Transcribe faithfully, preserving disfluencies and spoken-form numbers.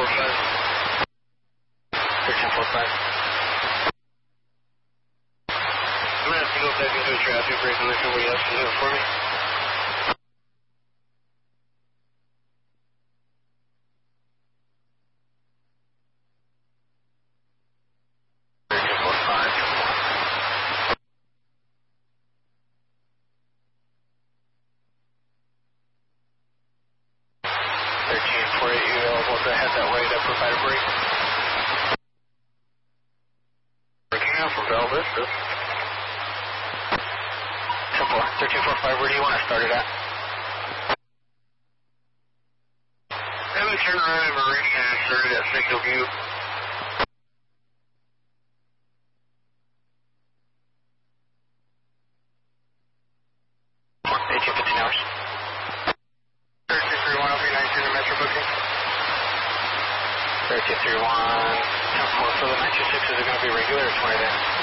four five. thirteen four five. I'm going to have to go back into a traffic break and let somebody else can do it for me. thirteen four five. thirteen four eight, you available to head that way to provide a break? Working out from Bell Vista. thirteen four five, where do you want to start it at? Let me turn around in Meridian and start it at Signal View. eighteen fifteen hours. thirteen three one, I'll be nineteen in Metro booking. thirteen three one, ten four, for the nine two six, is it going to be regular or twenty day?